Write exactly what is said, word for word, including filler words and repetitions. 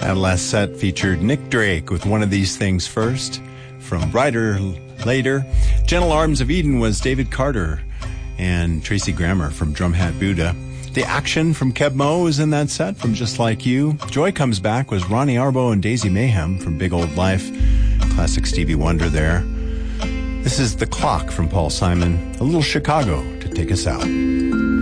That last set featured Nick Drake with One of These Things First. From Brighter Later, Gentle Arms of Eden was David Carter and Tracy Grammer from Drumhat Buddha. The Action from Keb Mo was in that set from Just Like You. Joy Comes Back was Ronnie Arbo and Daisy Mayhem from Big Old Life. Classic Stevie Wonder there. This is The Clock from Paul Simon. A little Chicago to take us out.